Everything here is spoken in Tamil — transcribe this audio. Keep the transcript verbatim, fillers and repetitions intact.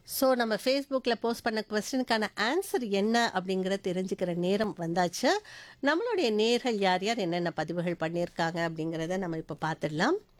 ஸோ நம்ம ஃபேஸ்புக்கில் போஸ்ட் பண்ண கொஸ்டினுக்கான ஆன்சர் என்ன அப்படிங்கிறத தெரிஞ்சுக்கிற நேரம் வந்தாச்சு. நம்மளுடைய நேர்கள் யார் யார் என்னென்ன பதிவுகள் பண்ணியிருக்காங்க அப்படிங்கிறத நம்ம இப்போ பார்த்துடலாம்.